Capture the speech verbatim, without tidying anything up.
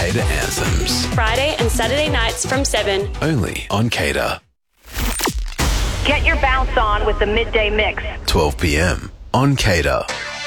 Cater Anthems. Friday and Saturday nights from seven. Only on Cater. Get your bounce on with the Midday Mix. twelve p.m. on Cater.